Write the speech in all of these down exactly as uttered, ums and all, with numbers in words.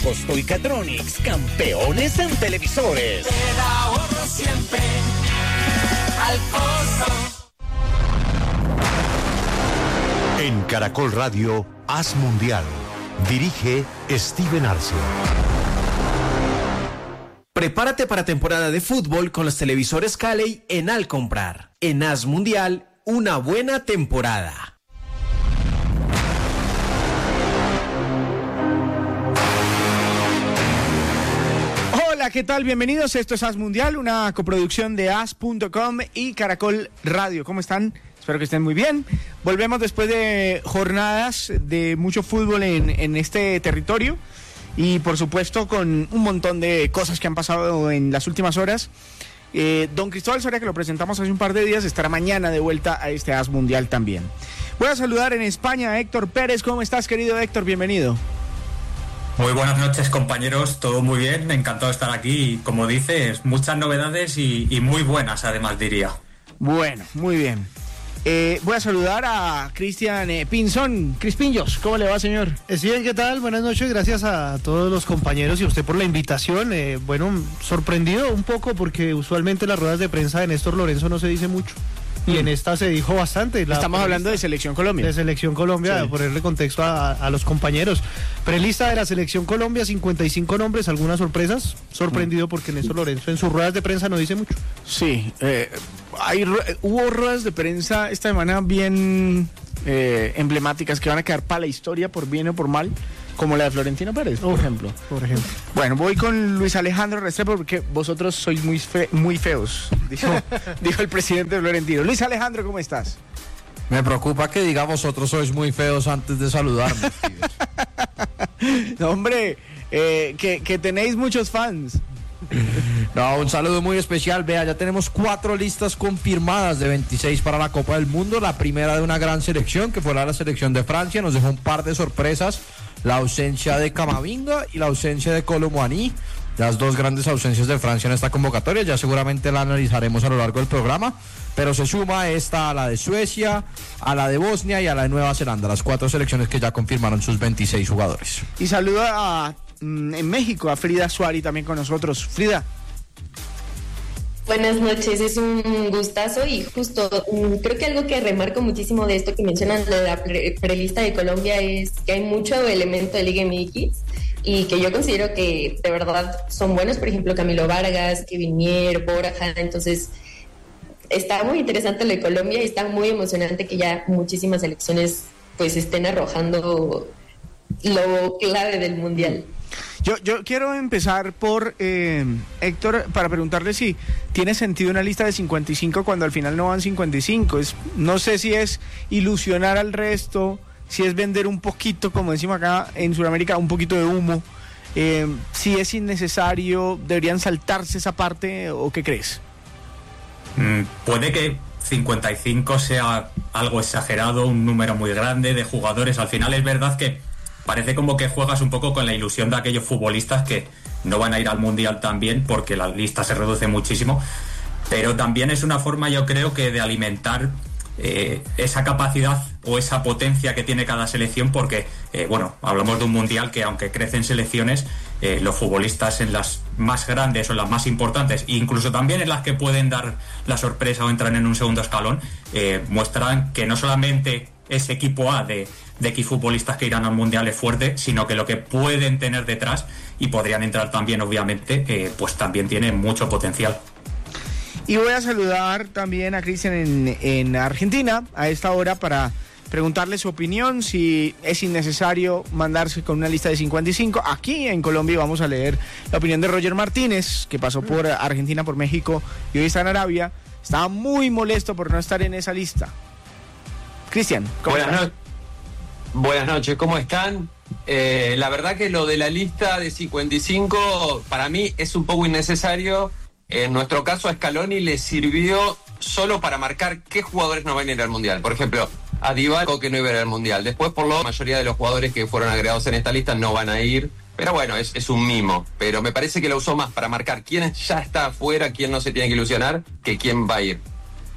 Costo y Catronics, campeones en televisores. El ahorro siempre al Costo. En Caracol Radio, Haz Mundial. Dirige Steven Arce. Prepárate para temporada de fútbol con los televisores Cali en Al Comprar. En Haz Mundial, una buena temporada. Hola, ¿qué tal? Bienvenidos. Esto es Haz Mundial, una coproducción de haz punto com y Caracol Radio. ¿Cómo están? Espero que estén muy bien. Volvemos después de jornadas de mucho fútbol en, en este territorio y por supuesto con un montón de cosas que han pasado en las últimas horas. Eh, don Cristóbal Soria, que lo presentamos hace un par de días, estará mañana de vuelta a este Haz Mundial también. Voy a saludar en España a Héctor Pérez. ¿Cómo estás, querido Héctor? Bienvenido. Muy buenas noches, compañeros, todo muy bien, encantado de estar aquí y, como dices, muchas novedades y, y muy buenas, además, diría. Bueno, muy bien. Eh, voy a saludar a Cristian eh, Pinzón. Crispinjos, ¿cómo le va, señor? Steven, ¿qué tal? Buenas noches, gracias a todos los compañeros y a usted por la invitación. Eh, bueno, sorprendido un poco porque usualmente en las ruedas de prensa de Néstor Lorenzo no se dice mucho. Y en esta se dijo bastante. La Estamos hablando de Selección Colombia. De Selección Colombia, sí. Ponerle contexto a, a los compañeros. Prelista de la Selección Colombia, cincuenta y cinco nombres, algunas sorpresas. Sorprendido porque Néstor Lorenzo en sus ruedas de prensa no dice mucho. Sí, eh, hay, hubo ruedas de prensa esta semana bien eh, emblemáticas que van a quedar para la historia por bien o por mal, como la de Florentino Pérez, por Uf, ejemplo. Por ejemplo. Bueno, voy con Luis Alejandro Restrepo porque vosotros sois muy fe, muy feos, dijo, dijo el presidente Florentino. Luis Alejandro, ¿cómo estás? Me preocupa que diga vosotros sois muy feos antes de saludarme. No, hombre, eh, que, que tenéis muchos fans. No, un saludo muy especial. Vea, ya tenemos cuatro listas confirmadas de veintiséis para la Copa del Mundo. La primera de una gran selección, que fue la, la selección de Francia. Nos dejó un par de sorpresas. La ausencia de Camavinga y la ausencia de Kolo Muani. Las dos grandes ausencias de Francia en esta convocatoria. Ya seguramente la analizaremos a lo largo del programa. Pero se suma esta a la de Suecia, a la de Bosnia y a la de Nueva Zelanda. Las cuatro selecciones que ya confirmaron sus veintiséis jugadores. Y saludo a, en México a Frida Suárez también con nosotros. Frida. Buenas noches, es un gustazo y justo creo que algo que remarco muchísimo de esto que mencionan de la pre- prelista de Colombia es que hay mucho elemento de Liga M X y que yo considero que de verdad son buenos, por ejemplo Camilo Vargas, Kevin Mier, Borja, entonces está muy interesante lo de Colombia y está muy emocionante que ya muchísimas selecciones pues estén arrojando lo clave del Mundial. Yo, yo quiero empezar por eh, Héctor para preguntarle si tiene sentido una lista de cincuenta y cinco cuando al final no van cincuenta y cinco. Es, no sé si es ilusionar al resto, si es vender un poquito, como decimos acá en Sudamérica, un poquito de humo. Eh, si es innecesario, deberían saltarse esa parte, ¿o qué crees? Mm, puede que cincuenta y cinco sea algo exagerado, un número muy grande de jugadores. Al final es verdad que parece como que juegas un poco con la ilusión de aquellos futbolistas que no van a ir al Mundial también porque la lista se reduce muchísimo, pero también es una forma, yo creo, que de alimentar eh, esa capacidad o esa potencia que tiene cada selección porque, eh, bueno, hablamos de un Mundial que aunque crecen selecciones, eh, los futbolistas en las más grandes o las más importantes, e incluso también en las que pueden dar la sorpresa o entrar en un segundo escalón, eh, muestran que no solamente ese equipo A de, de X futbolistas que irán al Mundial es fuerte, sino que lo que pueden tener detrás y podrían entrar también, obviamente, eh, pues también tiene mucho potencial. Y voy a saludar también a Cristian en, en Argentina a esta hora para preguntarle su opinión, si es innecesario mandarse con una lista de cincuenta y cinco. Aquí en Colombia vamos a leer la opinión de Roger Martínez, que pasó por Argentina, por México y hoy está en Arabia. Estaba muy molesto por no estar en esa lista. Cristian, ¿cómo Buenas, estás? no- Buenas noches, ¿cómo están? Eh, la verdad que lo de la lista de cincuenta y cinco para mí es un poco innecesario. En nuestro caso a Scaloni le sirvió solo para marcar qué jugadores no van a ir al Mundial. Por ejemplo, a Dybala que no iba a ir al Mundial. Después, por lo la mayoría de los jugadores que fueron agregados en esta lista no van a ir. Pero bueno, es, es un mimo. Pero me parece que lo usó más para marcar quién ya está afuera, quién no se tiene que ilusionar, que quién va a ir.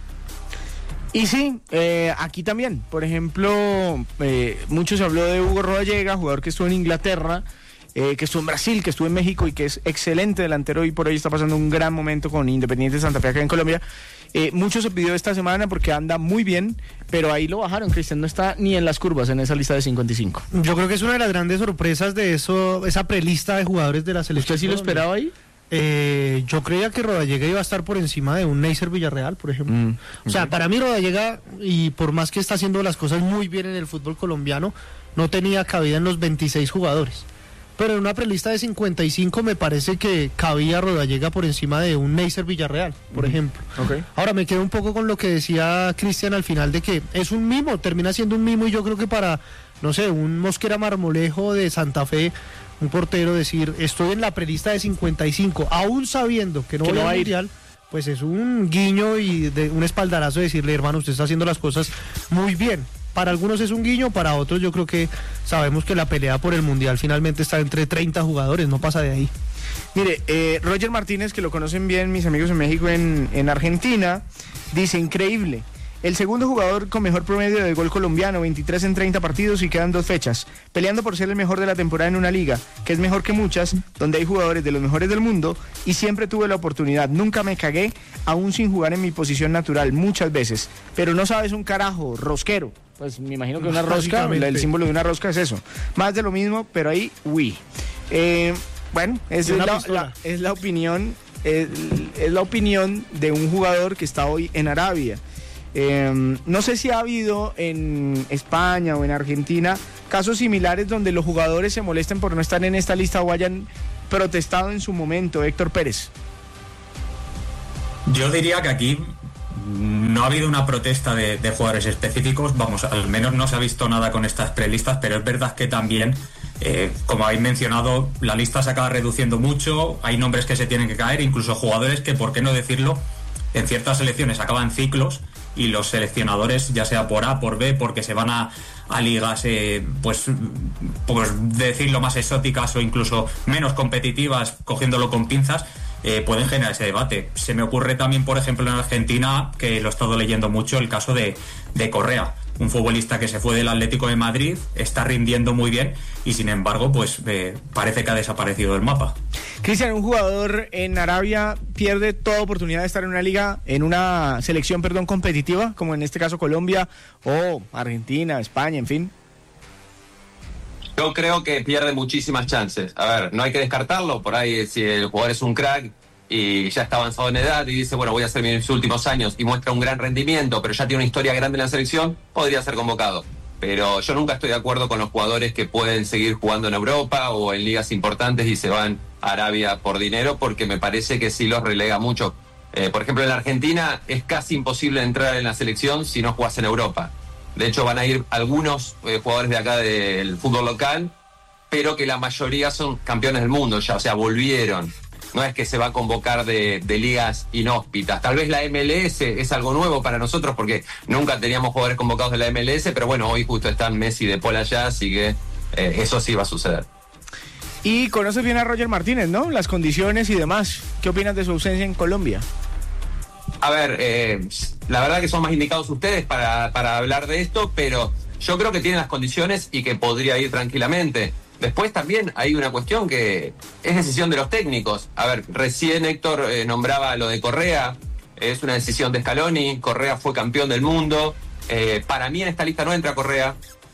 Y sí, eh, aquí también, por ejemplo, eh, mucho se habló de Hugo Rodallega, jugador que estuvo en Inglaterra, eh, que estuvo en Brasil, que estuvo en México y que es excelente delantero y por hoy está pasando un gran momento con Independiente Santa Fe acá en Colombia. Eh, mucho se pidió esta semana porque anda muy bien, pero ahí lo bajaron, Cristian, no está ni en las curvas en esa lista de cincuenta y cinco. Yo creo que es una de las grandes sorpresas de eso, esa prelista de jugadores de la selección. ¿Usted sí lo esperaba ahí? Eh, yo creía que Rodallega iba a estar por encima de un Neisser Villarreal, por ejemplo. Mm, o sea, okay. Para mí Rodallega, y por más que está haciendo las cosas muy bien en el fútbol colombiano, no tenía cabida en los veintiséis jugadores. Pero en una prelista de cincuenta y cinco me parece que cabía Rodallega por encima de un Neisser Villarreal, por mm, ejemplo. Okay. Ahora me quedo un poco con lo que decía Cristian al final, de que es un mimo, termina siendo un mimo, y yo creo que para, no sé, un Mosquera Marmolejo de Santa Fe, un portero, decir, estoy en la prelista de cincuenta y cinco, aún sabiendo que no que voy no al Mundial, pues es un guiño y de un espaldarazo de decirle, hermano, usted está haciendo las cosas muy bien. Para algunos es un guiño, para otros yo creo que sabemos que la pelea por el Mundial finalmente está entre treinta jugadores, no pasa de ahí. Mire, eh, Roger Martínez, que lo conocen bien mis amigos en México, en, en Argentina, dice, increíble. El segundo jugador con mejor promedio de gol colombiano, veintitrés en treinta partidos y quedan dos fechas, peleando por ser el mejor de la temporada en una liga, que es mejor que muchas, donde hay jugadores de los mejores del mundo, y siempre tuve la oportunidad, nunca me cagué, aún sin jugar en mi posición natural, muchas veces, pero no sabes un carajo, rosquero, pues me imagino que una rosca, el símbolo de una rosca es eso, más de lo mismo, pero ahí, uy. Eh, bueno, esa es la, la, es la opinión, es, es la opinión de un jugador que está hoy en Arabia. Eh, no sé si ha habido en España o en Argentina casos similares donde los jugadores se molesten por no estar en esta lista o hayan protestado en su momento. Héctor Pérez. Yo diría que aquí no ha habido una protesta de, de jugadores específicos, vamos, al menos no se ha visto nada con estas prelistas, pero es verdad que también, eh, como habéis mencionado, la lista se acaba reduciendo mucho, hay nombres que se tienen que caer, incluso jugadores que, por qué no decirlo, en ciertas selecciones acaban ciclos y los seleccionadores, ya sea por A, por B, porque se van a, a ligas, eh, pues, pues decirlo más exóticas o incluso menos competitivas, cogiéndolo con pinzas, eh, pueden generar ese debate. Se me ocurre también, por ejemplo, en Argentina, que lo he estado leyendo mucho, el caso de, de Correa, un futbolista que se fue del Atlético de Madrid, está rindiendo muy bien y sin embargo pues eh, parece que ha desaparecido del mapa. Cristian, un jugador en Arabia pierde toda oportunidad de estar en una liga, en una selección, perdón, competitiva, como en este caso Colombia o Argentina, España, en fin. Yo creo que pierde muchísimas chances. A ver, no hay que descartarlo, por ahí si el jugador es un crack y ya está avanzado en edad y dice, bueno, voy a hacer mis últimos años y muestra un gran rendimiento, pero ya tiene una historia grande en la selección, podría ser convocado. Pero yo nunca estoy de acuerdo con los jugadores que pueden seguir jugando en Europa o en ligas importantes y se van a Arabia por dinero, porque me parece que sí los relega mucho. Eh, por ejemplo, en la Argentina es casi imposible entrar en la selección si no jugás en Europa. De hecho, van a ir algunos eh, jugadores de acá del fútbol local, pero que la mayoría son campeones del mundo ya, o sea, volvieron. No es que se va a convocar de, de ligas inhóspitas. Tal vez la M L S es algo nuevo para nosotros porque nunca teníamos jugadores convocados de la M L S, pero bueno, hoy justo están Messi de Paul allá, así que eh, eso sí va a suceder. Y conoces bien a Roger Martínez, ¿no? Las condiciones y demás. ¿Qué opinas de su ausencia en Colombia? A ver, eh, la verdad que son más indicados ustedes para, para hablar de esto, pero yo creo que tienen las condiciones y que podría ir tranquilamente. Después también hay una cuestión que es decisión de los técnicos. A ver, recién Héctor eh, nombraba lo de Correa, es una decisión de Scaloni, Correa fue campeón del mundo, eh, para mí en esta lista no entra Correa.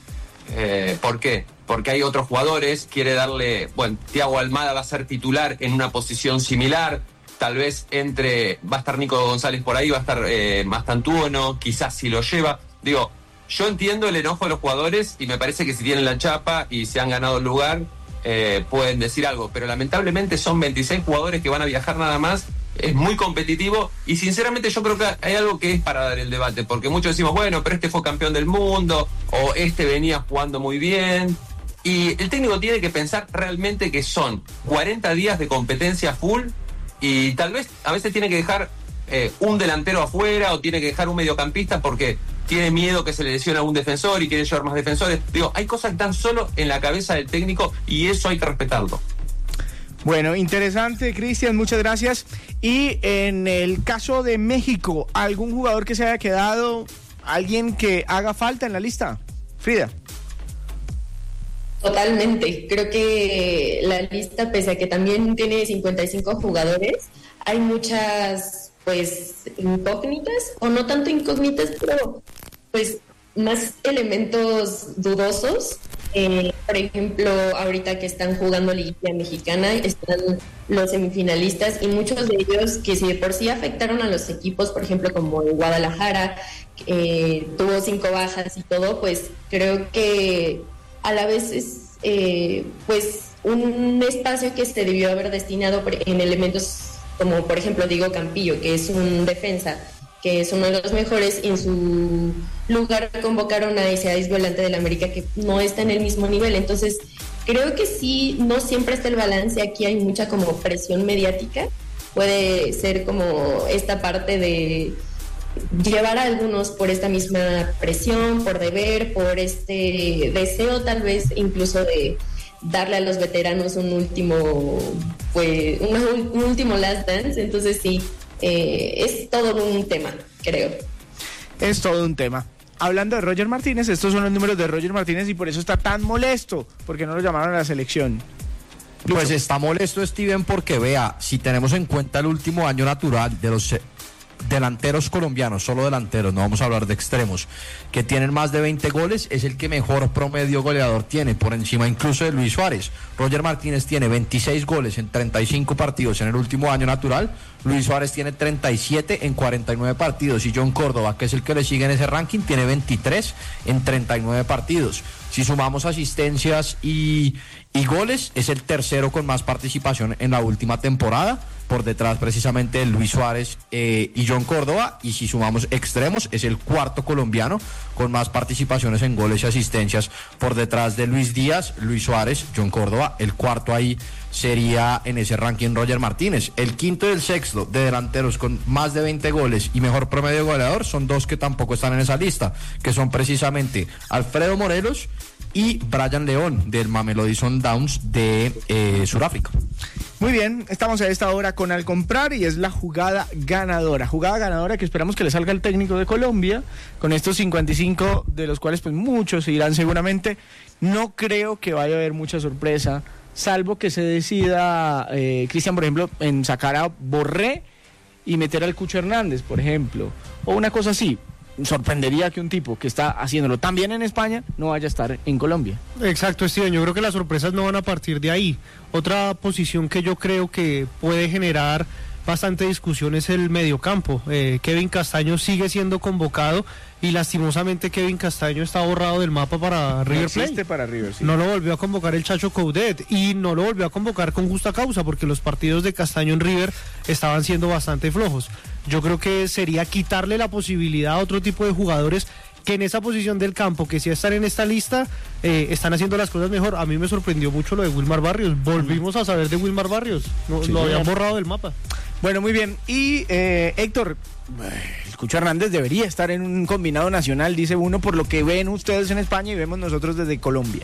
Eh, ¿Por qué? Porque hay otros jugadores, quiere darle, bueno, Thiago Almada va a ser titular en una posición similar, tal vez entre, va a estar Nico González por ahí, va a estar eh, Mastantuono, quizás si lo lleva, digo, yo entiendo el enojo de los jugadores y me parece que si tienen la chapa y se han ganado el lugar, eh, pueden decir algo. Pero lamentablemente son veintiséis jugadores que van a viajar nada más. Es muy competitivo y sinceramente yo creo que hay algo que es para dar el debate. Porque muchos decimos, bueno, pero este fue campeón del mundo o este venía jugando muy bien. Y el técnico tiene que pensar realmente que son cuarenta días de competencia full y tal vez a veces tiene que dejar eh, un delantero afuera o tiene que dejar un mediocampista porque tiene miedo que se le lesione a un defensor y quiere llevar más defensores. Digo, hay cosas que están solo en la cabeza del técnico y eso hay que respetarlo. Bueno, interesante, Cristian, muchas gracias. Y en el caso de México, ¿algún jugador que se haya quedado, alguien que haga falta en la lista? Frida. Totalmente. Creo que la lista, pese a que también tiene cincuenta y cinco jugadores, hay muchas, pues, incógnitas, o no tanto incógnitas, pero, pues, más elementos dudosos. Eh, por ejemplo, ahorita que están jugando Liguilla Mexicana, están los semifinalistas y muchos de ellos que si de por sí afectaron a los equipos, por ejemplo, como el Guadalajara, eh, tuvo cinco bajas y todo, pues creo que a la vez es eh, pues un espacio que se debió haber destinado en elementos como, por ejemplo, Diego Campillo, que es un defensa, que es uno de los mejores, y en su lugar convocaron a ese ex volante del América que no está en el mismo nivel. Entonces, creo que sí, no siempre está el balance, aquí hay mucha como presión mediática, puede ser como esta parte de llevar a algunos por esta misma presión, por deber, por este deseo tal vez incluso de darle a los veteranos un último, pues, una, un último last dance. Entonces sí, Eh, es todo un tema, creo. Es todo un tema. Hablando de Roger Martínez, estos son los números de Roger Martínez y por eso está tan molesto, porque no lo llamaron a la selección. Pues está molesto Steven porque vea, si tenemos en cuenta el último año natural de los delanteros colombianos, solo delanteros, no vamos a hablar de extremos, que tienen más de veinte goles, es el que mejor promedio goleador tiene, por encima incluso de Luis Suárez. Roger Martínez tiene veintiséis goles en treinta y cinco partidos en el último año natural, Luis Suárez tiene treinta y siete en cuarenta y nueve partidos, y John Córdoba, que es el que le sigue en ese ranking, tiene veintitrés en treinta y nueve partidos. Si sumamos asistencias y, y goles, es el tercero con más participación en la última temporada, por detrás precisamente de Luis Suárez eh, y John Córdoba, y si sumamos extremos, es el cuarto colombiano con más participaciones en goles y asistencias, por detrás de Luis Díaz, Luis Suárez, John Córdoba. El cuarto ahí sería en ese ranking Roger Martínez. El quinto y el sexto de delanteros con más de veinte goles y mejor promedio goleador son dos que tampoco están en esa lista, que son precisamente Alfredo Morelos y Brian León del Mamelodi Sundowns de eh, Sudáfrica. Muy bien, estamos a esta hora con Al Comprar y es la jugada ganadora. Jugada ganadora que esperamos que le salga al técnico de Colombia con estos cincuenta y cinco, de los cuales pues muchos se irán seguramente. No creo que vaya a haber mucha sorpresa, salvo que se decida, eh, Cristian, por ejemplo, en sacar a Borré y meter al Cucho Hernández, por ejemplo, o una cosa así. Sorprendería que un tipo que está haciéndolo tan bien en España no vaya a estar en Colombia. Exacto, Steven, yo creo que las sorpresas no van a partir de ahí. Otra posición que yo creo que puede generar bastante discusión es el mediocampo. eh, Kevin Castaño sigue siendo convocado y lastimosamente Kevin Castaño está borrado del mapa para River Plate. No existe para River, sí. No lo volvió a convocar el Chacho Coudet y no lo volvió a convocar con justa causa, porque los partidos de Castaño en River estaban siendo bastante flojos. Yo creo que sería quitarle la posibilidad a otro tipo de jugadores que en esa posición del campo, que si están en esta lista, eh, están haciendo las cosas mejor. A mí me sorprendió mucho lo de Wilmar Barrios. Volvimos a saber de Wilmar Barrios. No, sí, lo habían señor. borrado del mapa. Bueno, muy bien. Y eh, Héctor, el Cucho Hernández debería estar en un combinado nacional, dice uno, por lo que ven ustedes en España y vemos nosotros desde Colombia.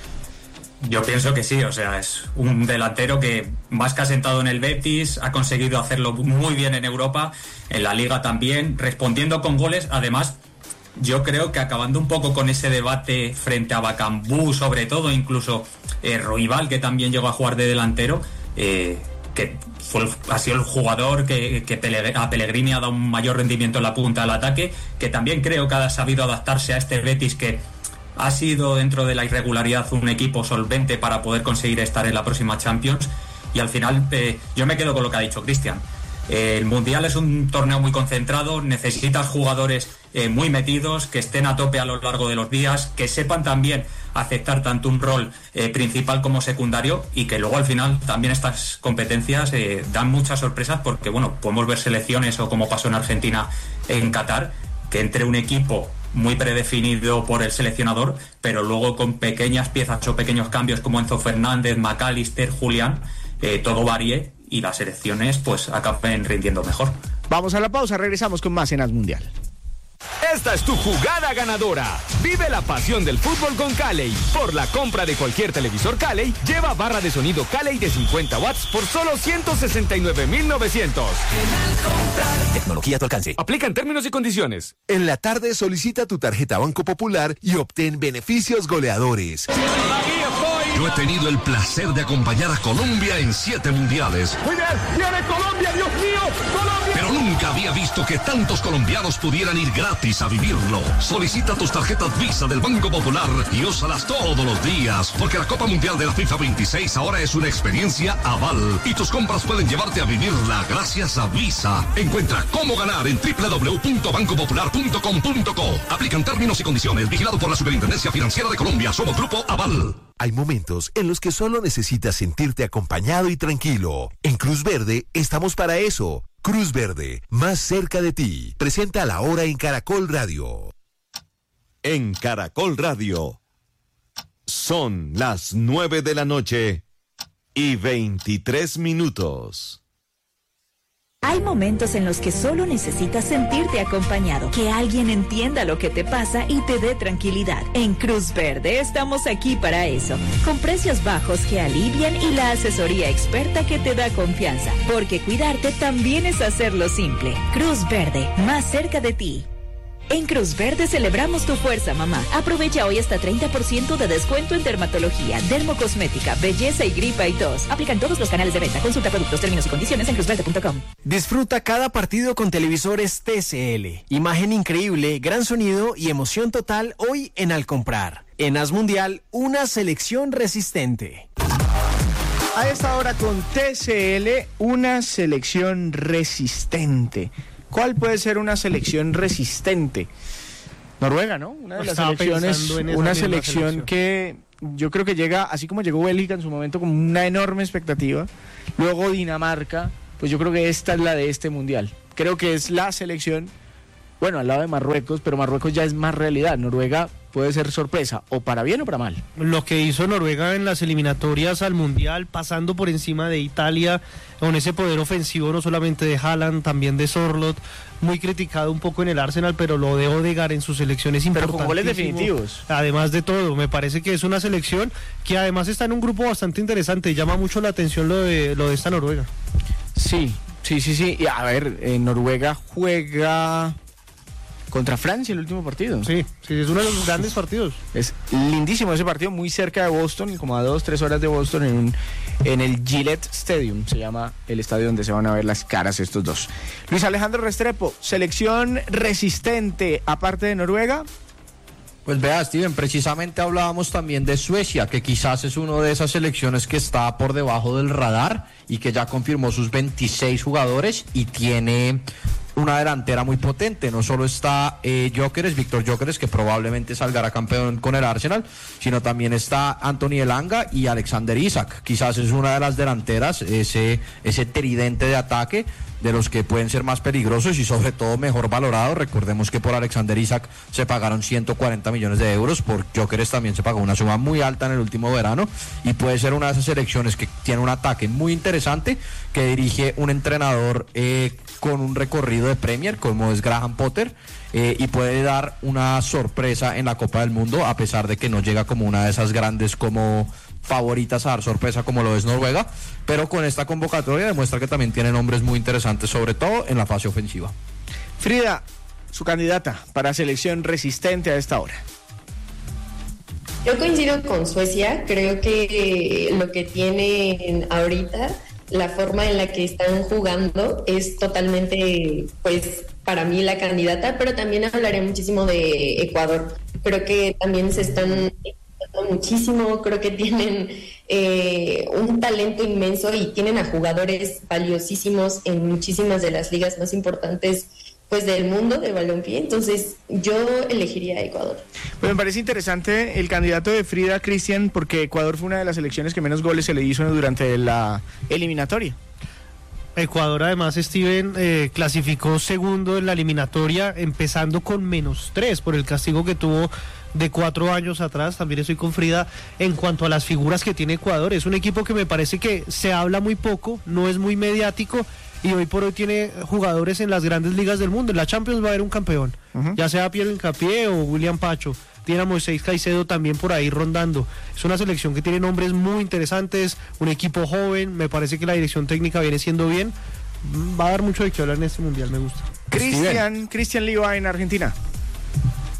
Yo pienso que sí, o sea, es un delantero que más que asentado en el Betis, ha conseguido hacerlo muy bien en Europa, en la Liga también, respondiendo con goles. Además, yo creo que acabando un poco con ese debate frente a Bacambú, sobre todo, incluso eh, Ruibal, que también llegó a jugar de delantero, eh, que fue, ha sido el jugador que, que Pele, a Pellegrini ha dado un mayor rendimiento en la punta del ataque, que también creo que ha sabido adaptarse a este Betis, que ha sido dentro de la irregularidad un equipo solvente para poder conseguir estar en la próxima Champions. Y al final eh, yo me quedo con lo que ha dicho Cristian. Eh, el Mundial es un torneo muy concentrado, necesitas jugadores eh, muy metidos, que estén a tope a lo largo de los días, que sepan también aceptar tanto un rol eh, principal como secundario, y que luego al final también estas competencias eh, dan muchas sorpresas, porque bueno, podemos ver selecciones, o como pasó en Argentina, en Qatar, que entre un equipo muy predefinido por el seleccionador, pero luego con pequeñas piezas o pequeños cambios como Enzo Fernández, McAllister, Julián, eh, todo varíe y las selecciones pues acaben rindiendo mejor. Vamos a la pausa, regresamos con más en As Mundial. Esta es tu jugada ganadora. Vive la pasión del fútbol con Calley. Por la compra de cualquier televisor Calley, lleva barra de sonido Calley de cincuenta watts por solo ciento sesenta y nueve mil novecientos. Tecnología a tu alcance. Aplican términos y condiciones. En la tarde solicita tu tarjeta Banco Popular y obtén beneficios goleadores. Aquí estoy. Yo he tenido el placer de acompañar a Colombia en siete mundiales. Muy bien, viene Colombia, Dios mío, Colombia. Pero nunca había visto que tantos colombianos pudieran ir gratis a vivirlo. Solicita tus tarjetas Visa del Banco Popular y úsalas todos los días, porque la Copa Mundial de la FIFA veintiséis ahora es una experiencia aval y tus compras pueden llevarte a vivirla gracias a Visa. Encuentra cómo ganar en doble u doble u doble u punto banco popular punto com punto co. Aplican términos y condiciones. Vigilado por la Superintendencia Financiera de Colombia. Somos Grupo Aval. Hay momentos en los que solo necesitas sentirte acompañado y tranquilo. En Cruz Verde estamos para eso. Cruz Verde, más cerca de ti. Presenta la hora en Caracol Radio. En Caracol Radio. Son las nueve de la noche y veintitrés minutos. Hay momentos en los que solo necesitas sentirte acompañado, que alguien entienda lo que te pasa y te dé tranquilidad. En Cruz Verde estamos aquí para eso, con precios bajos que alivian y la asesoría experta que te da confianza, porque cuidarte también es hacerlo simple. Cruz Verde, más cerca de ti. En Cruz Verde celebramos tu fuerza, mamá. Aprovecha hoy hasta treinta por ciento de descuento en dermatología, dermocosmética, belleza y gripa y tos. Aplican todos los canales de venta. Consulta productos, términos y condiciones en cruz verde punto com. Disfruta cada partido con televisores T C L. Imagen increíble, gran sonido y emoción total hoy en Al Comprar. En As Mundial, una selección resistente. A esta hora con T C L, una selección resistente. ¿Cuál puede ser una selección resistente? Noruega, ¿no? Una de las selecciones, una selección, selección que yo creo que llega, así como llegó Bélgica en su momento con una enorme expectativa, luego Dinamarca, pues yo creo que esta es la de este mundial. Creo que es la selección, bueno, al lado de Marruecos, pero Marruecos ya es más realidad. Noruega puede ser sorpresa, o para bien o para mal. Lo que hizo Noruega en las eliminatorias al Mundial, pasando por encima de Italia, con ese poder ofensivo no solamente de Haaland, también de Sorloth, muy criticado un poco en el Arsenal, pero lo de Odegaard en sus selecciones importantísimo. Pero con goles definitivos. Además de todo, me parece que es una selección que además está en un grupo bastante interesante, llama mucho la atención lo de, lo de esta Noruega. Sí, sí, sí, sí, y a ver, eh, Noruega juega contra Francia el último partido. Sí, sí, es uno de los grandes partidos. Es lindísimo ese partido, muy cerca de Boston, como a dos, tres horas de Boston, en, un, en el Gillette Stadium, se llama el estadio donde se van a ver las caras estos dos. Luis Alejandro Restrepo, selección resistente, aparte de Noruega. Pues vea, Steven, precisamente hablábamos también de Suecia, que quizás es una de esas selecciones que está por debajo del radar y que ya confirmó sus veintiséis jugadores y tiene una delantera muy potente. No solo está eh, Gyökeres, Víctor Gyökeres, que probablemente saldrá campeón con el Arsenal, sino también está Anthony Elanga y Alexander Isak. Quizás es una de las delanteras, ese, ese tridente de ataque, de los que pueden ser más peligrosos y sobre todo mejor valorados. Recordemos que por Alexander Isak se pagaron ciento cuarenta millones de euros, por Gyökeres también se pagó una suma muy alta en el último verano, y puede ser una de esas selecciones que tiene un ataque muy interesante, que dirige un entrenador eh, con un recorrido de Premier, como es Graham Potter, eh, y puede dar una sorpresa en la Copa del Mundo, a pesar de que no llega como una de esas grandes como favoritas a dar sorpresa como lo es Noruega, pero con esta convocatoria demuestra que también tiene nombres muy interesantes, sobre todo en la fase ofensiva. Frida, su candidata para selección resistente a esta hora. Yo coincido con Suecia, creo que lo que tienen ahorita, la forma en la que están jugando es totalmente, pues, para mí la candidata, pero también hablaré muchísimo de Ecuador. Creo que también se están muchísimo, creo que tienen eh, un talento inmenso y tienen a jugadores valiosísimos en muchísimas de las ligas más importantes, pues, del mundo de balompié. Entonces yo elegiría a Ecuador. Pues me parece interesante el candidato de Frida, Cristian, porque Ecuador fue una de las selecciones que menos goles se le hizo durante la eliminatoria. Ecuador, además, Steven, eh, clasificó segundo en la eliminatoria, empezando con menos tres por el castigo que tuvo de cuatro años atrás. También estoy con Frida en cuanto a las figuras que tiene Ecuador. Es un equipo que me parece que se habla muy poco, no es muy mediático, y hoy por hoy tiene jugadores en las grandes ligas del mundo. En la Champions va a haber un campeón, uh-huh. ya sea Piero Hincapié o William Pacho. Tiene a Moisés Caicedo también por ahí rondando. Es una selección que tiene nombres muy interesantes, un equipo joven. Me parece que la dirección técnica viene siendo bien. Va a dar mucho de qué hablar en este mundial, me gusta. Cristian, Cristian Liva en Argentina. Sí,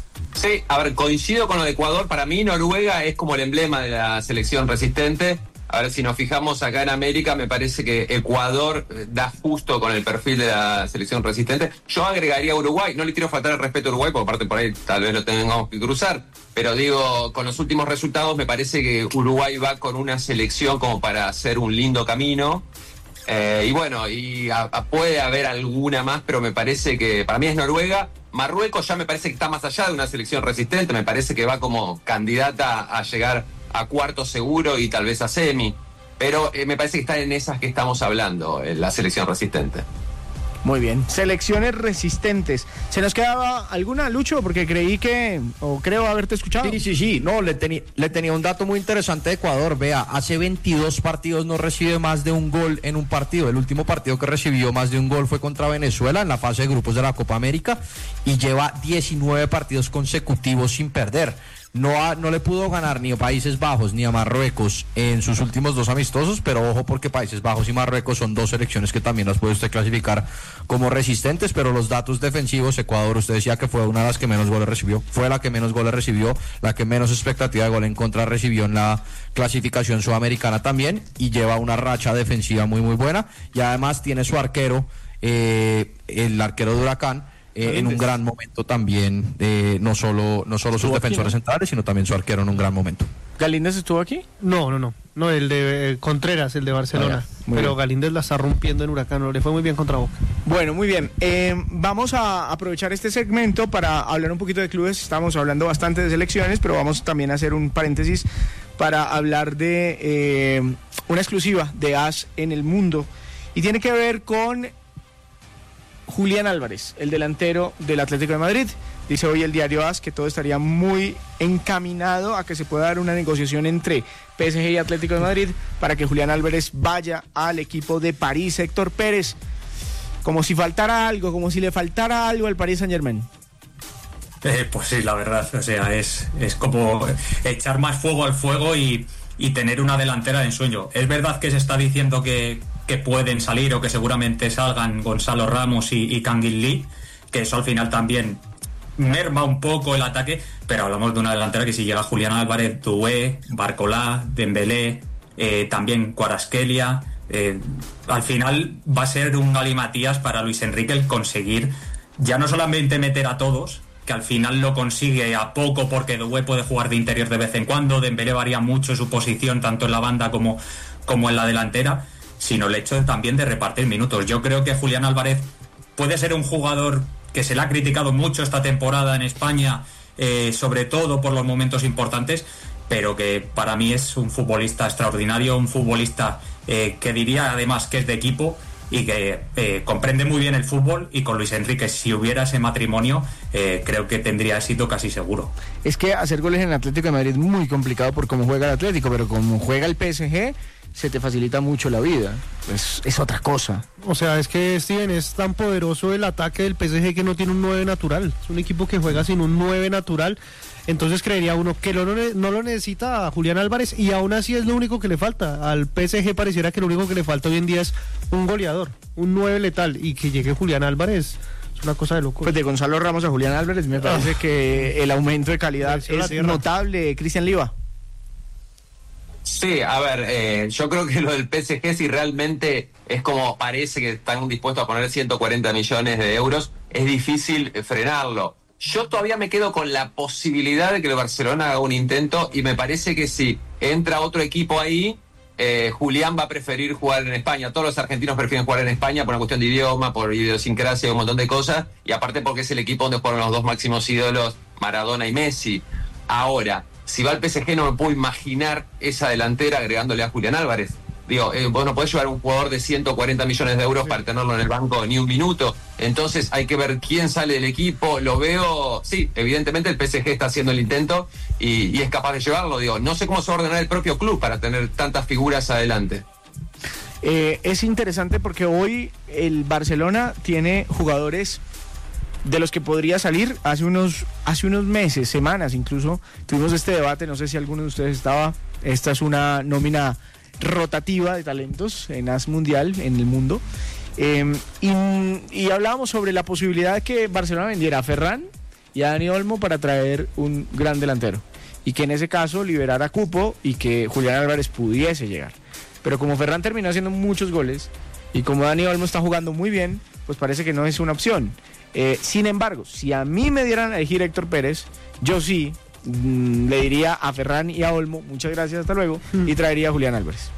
Sí, a ver, coincido con lo de Ecuador. Para mí Noruega es como el emblema de la selección resistente. A ver, si nos fijamos acá en América, me parece que Ecuador da justo con el perfil de la selección resistente. Yo agregaría a Uruguay. No le quiero faltar el respeto a Uruguay, porque aparte por ahí tal vez lo tengamos que cruzar. Pero digo, con los últimos resultados me parece que Uruguay va con una selección como para hacer un lindo camino. Eh, y bueno, y a, a puede haber alguna más, pero me parece que para mí es Noruega. Marruecos ya me parece que está más allá de una selección resistente. Me parece que va como candidata a llegar a cuarto seguro y tal vez a semi, pero eh, me parece que está en esas que estamos hablando, en la selección resistente. Muy bien, selecciones resistentes. ¿Se nos quedaba alguna, Lucho? Porque creí que, o creo haberte escuchado. Sí, sí, sí, no, le, teni le tenía un dato muy interesante de Ecuador. Vea, hace veintidós partidos no recibe más de un gol en un partido. El último partido que recibió más de un gol fue contra Venezuela en la fase de grupos de la Copa América y lleva diecinueve partidos consecutivos sin perder. No, ha, no le pudo ganar ni a Países Bajos ni a Marruecos en sus últimos dos amistosos, pero ojo porque Países Bajos y Marruecos son dos selecciones que también las puede usted clasificar como resistentes, pero los datos defensivos, Ecuador, usted decía que fue una de las que menos goles recibió, fue la que menos goles recibió, la que menos expectativa de gol en contra recibió en la clasificación sudamericana también, y lleva una racha defensiva muy muy buena, y además tiene su arquero, eh, el arquero de Huracán, Eh, en un gran momento también, eh, no solo no solo sus defensores aquí, ¿no? centrales, sino también su arquero en un gran momento. ¿Galíndez estuvo aquí? No, no, no, no, el de eh, Contreras, el de Barcelona, ah, pero bien. Galíndez la está rompiendo en Huracán, no, le fue muy bien contra Boca. Bueno, muy bien, eh, vamos a aprovechar este segmento para hablar un poquito de clubes. Estamos hablando bastante de selecciones, pero vamos también a hacer un paréntesis para hablar de eh, una exclusiva de AS en el mundo, y tiene que ver con Julián Álvarez, el delantero del Atlético de Madrid. Dice hoy el diario AS que todo estaría muy encaminado a que se pueda dar una negociación entre P S G y Atlético de Madrid para que Julián Álvarez vaya al equipo de París. Héctor Pérez, como si faltara algo, como si le faltara algo al Paris Saint-Germain. Eh, pues sí, la verdad, o sea, es, es como echar más fuego al fuego y, y tener una delantera de ensueño. Es verdad que se está diciendo que que pueden salir o que seguramente salgan Gonzalo Ramos y, y Kangin Lee, que eso al final también merma un poco el ataque, pero hablamos de una delantera que si llega Julián Álvarez, Doué, Barcolá, Dembélé, eh, también Kvaratskhelia, eh, al final va a ser un galimatías para Luis Enrique el conseguir ya no solamente meter a todos, que al final lo consigue a poco porque Doué puede jugar de interior de vez en cuando, Dembélé varía mucho su posición tanto en la banda como, como en la delantera, sino el hecho también de repartir minutos. Yo creo que Julián Álvarez puede ser un jugador que se le ha criticado mucho esta temporada en España, eh, sobre todo por los momentos importantes, pero que para mí es un futbolista extraordinario, un futbolista eh, que diría además que es de equipo y que eh, comprende muy bien el fútbol, y con Luis Enrique, si hubiera ese matrimonio, eh, creo que tendría éxito casi seguro. Es que hacer goles en el Atlético de Madrid es muy complicado por cómo juega el Atlético, pero como juega el P S G se te facilita mucho la vida. Es, es otra cosa. O sea, es que, Steven, es tan poderoso el ataque del P S G que no tiene un nueve natural. Es un equipo que juega sin un nueve natural. Entonces creería uno que no, no lo necesita a Julián Álvarez, y aún así es lo único que le falta. Al P S G pareciera que lo único que le falta hoy en día es un goleador, un nueve letal, y que llegue Julián Álvarez es una cosa de loco. Pues de Gonzalo Ramos a Julián Álvarez me parece ah. que el aumento de calidad es notable. Cristian Liva. Sí, a ver, eh, yo creo que lo del P S G, si realmente es como parece que están dispuestos a poner ciento cuarenta millones de euros, es difícil frenarlo. Yo todavía me quedo con la posibilidad de que el Barcelona haga un intento, y me parece que si entra otro equipo ahí, eh, Julián va a preferir jugar en España. Todos los argentinos prefieren jugar en España por una cuestión de idioma, por idiosincrasia y un montón de cosas, y aparte porque es el equipo donde juegan los dos máximos ídolos, Maradona y Messi. Ahora, si va al P S G no me puedo imaginar esa delantera agregándole a Julián Álvarez. Digo, eh, vos no podés llevar un jugador de ciento cuarenta millones de euros sí. para tenerlo en el banco ni un minuto. Entonces hay que ver quién sale del equipo. Lo veo, sí, evidentemente el P S G está haciendo el intento y, y es capaz de llevarlo. Digo, no sé cómo se va a ordenar el propio club para tener tantas figuras adelante. Eh, es interesante porque hoy el Barcelona tiene jugadores de los que podría salir. Hace unos hace unos meses, semanas incluso, tuvimos este debate, no sé si alguno de ustedes estaba. Esta es una nómina rotativa de talentos en AS Mundial, en el mundo, eh, y, y hablábamos sobre la posibilidad de que Barcelona vendiera a Ferran y a Dani Olmo para traer un gran delantero. Y que en ese caso liberara cupo y que Julián Álvarez pudiese llegar. Pero como Ferran terminó haciendo muchos goles y como Dani Olmo está jugando muy bien, pues parece que no es una opción. Eh, sin embargo, si a mí me dieran a elegir Héctor Pérez, yo sí mmm, le diría a Ferran y a Olmo, muchas gracias, hasta luego, y traería a Julián Álvarez.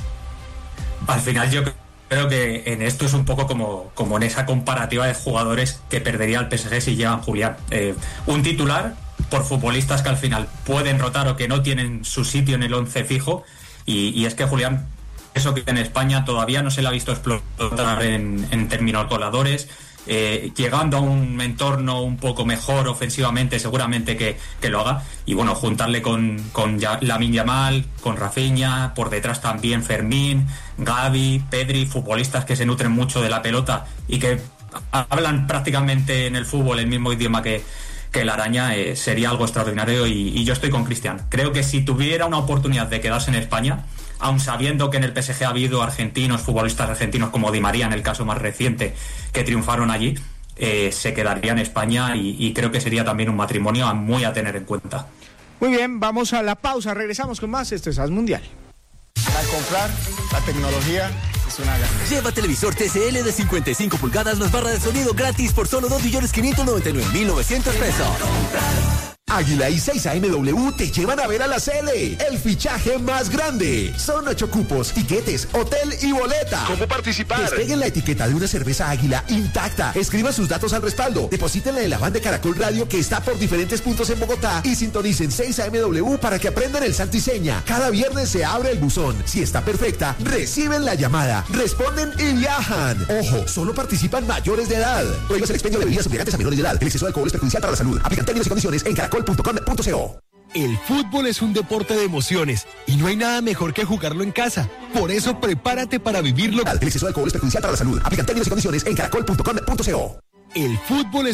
Al final yo creo que en esto es un poco como, como en esa comparativa de jugadores que perdería el P S G si llevan Julián. Eh, un titular por futbolistas que al final pueden rotar o que no tienen su sitio en el once fijo, y, y es que Julián, eso que en España todavía no se le ha visto explotar en, en términos goleadores. Eh, llegando a un entorno un poco mejor ofensivamente, seguramente que, que lo haga. Y bueno, juntarle con, con Lamine Yamal, con Rafinha, por detrás también Fermín, Gavi, Pedri, futbolistas que se nutren mucho de la pelota y que hablan prácticamente en el fútbol el mismo idioma que, que la araña, eh, sería algo extraordinario. Y, y yo estoy con Cristian. Creo que si tuviera una oportunidad de quedarse en España, aun sabiendo que en el P S G ha habido argentinos, futbolistas argentinos como Di María en el caso más reciente, que triunfaron allí, eh, se quedaría en España y, y creo que sería también un matrimonio a muy a tener en cuenta. Muy bien, vamos a la pausa, regresamos con más. Esto es As Mundial. Al comprar, la tecnología es una gana. Lleva televisor T C L de cincuenta y cinco pulgadas más barra de sonido gratis por solo dos millones quinientos noventa y nueve mil novecientos pesos. Águila y seis A M W te llevan a ver a la Cele, el fichaje más grande. Son ocho cupos, tiquetes, hotel y boleta. ¿Cómo participar? Despeguen la etiqueta de una cerveza Águila intacta. Escriban sus datos al respaldo. Deposítenla en la van de Caracol Radio que está por diferentes puntos en Bogotá y sintonicen seis A M W para que aprendan el santo y seña. Cada viernes se abre el buzón. Si está perfecta, reciben la llamada, responden y viajan. Ojo, solo participan mayores de edad. Prohíbas el expendio de bebidas embriagantes a menores de edad. El exceso de alcohol es perjudicial para la salud. Aplican términos y condiciones en caracol punto com punto co. El fútbol es un deporte de emociones y no hay nada mejor que jugarlo en casa. Por eso prepárate para vivirlo. El exceso de alcohol es perjudicial para la salud. Aplican términos y condiciones en caracol punto com punto co. El fútbol es